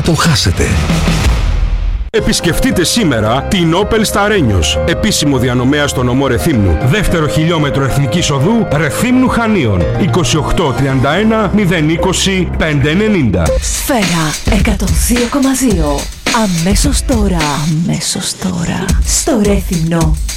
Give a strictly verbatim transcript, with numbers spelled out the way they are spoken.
τον χάσετε. Επισκεφτείτε σήμερα την Opel στα Ρένιος, επίσημο διανομέα στο νομό Ρεθύμνου. Δεύτερο χιλιόμετρο Εθνικής Οδού Ρεθύμνου Χανίων. είκοσι οκτώ τριάντα ένα μηδέν είκοσι πεντακόσια ενενήντα. Σφαίρα εκατόν δύο κόμμα δύο. Αμέσως τώρα. Αμέσως τώρα. Στο Ρέθυμνο.